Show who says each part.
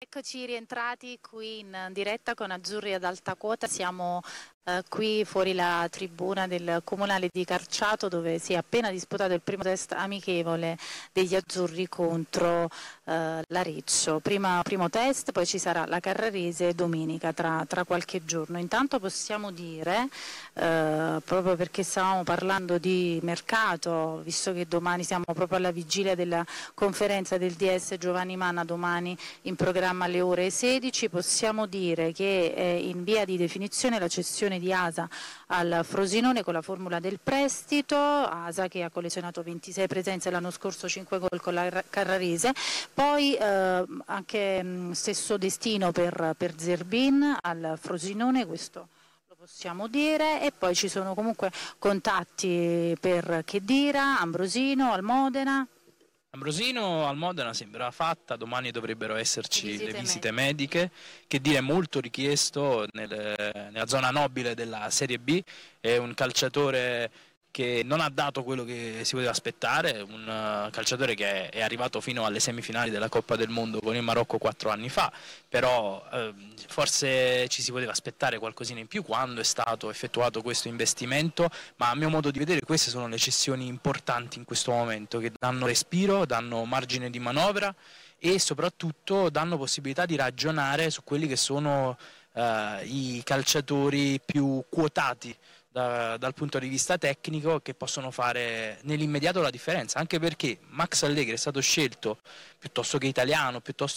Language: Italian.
Speaker 1: Eccoci rientrati qui in diretta con Azzurri ad alta quota. Siamo qui fuori la tribuna del Comunale di Carciato, dove si è appena disputato il primo test amichevole degli azzurri contro l'Arezzo. Primo test, poi ci sarà la Carrarese domenica tra qualche giorno. Intanto possiamo dire, proprio perché stavamo parlando di mercato, visto che domani siamo proprio alla vigilia della conferenza del DS Giovanni Manna, domani in programma alle ore 16, possiamo dire che è in via di definizione la cessione di ASA al Frosinone con la formula del prestito. ASA che ha collezionato 26 presenze l'anno scorso, 5 gol con la Carrarese. Poi anche stesso destino per Zerbin al Frosinone, questo lo possiamo dire, e poi ci sono comunque contatti per Khedira, Ambrosino al Modena.
Speaker 2: Ambrosino al Modena sembra fatta, domani dovrebbero esserci le visite
Speaker 1: mediche.
Speaker 2: mediche, che dire molto richiesto nella zona nobile della Serie B, è un calciatore che non ha dato quello che si poteva aspettare, un calciatore che è arrivato fino alle semifinali della Coppa del Mondo con il Marocco 4 anni fa, però forse ci si poteva aspettare qualcosina in più quando è stato effettuato questo investimento, ma a mio modo di vedere queste sono le cessioni importanti in questo momento, che danno respiro, danno margine di manovra e soprattutto danno possibilità di ragionare su quelli che sono i calciatori più quotati dal punto di vista tecnico, che possono fare nell'immediato la differenza, anche perché Max Allegri è stato scelto piuttosto che italiano, piuttosto